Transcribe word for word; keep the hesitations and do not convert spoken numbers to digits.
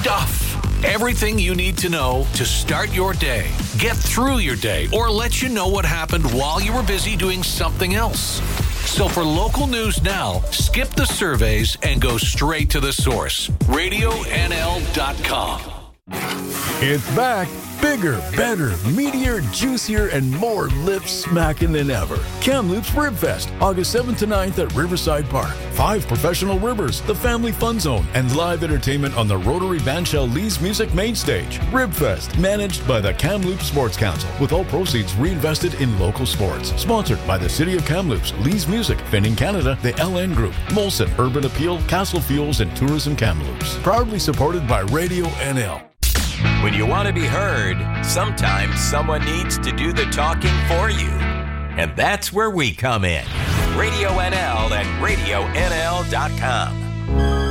stuff. Everything you need to know to start your day, get through your day, or let you know what happened while you were busy doing something else. So for local news now, skip the surveys and go straight to the source. radio N L dot com. It's back. Bigger, better, meatier, juicier, and more lip-smacking than ever. Kamloops Rib Fest, August seventh to ninth at Riverside Park. Five professional ribbers, the Family Fun Zone, and live entertainment on the Rotary Bandshell Lee's Music Main Stage. Rib Fest, managed by the Kamloops Sports Council, with all proceeds reinvested in local sports. Sponsored by the City of Kamloops, Lee's Music, Finning Canada, the L N Group, Molson, Urban Appeal, Castle Fuels, and Tourism Kamloops. Proudly supported by Radio N L. When you want to be heard, sometimes someone needs to do the talking for you. And that's where we come in. Radio N L and radio N L dot com.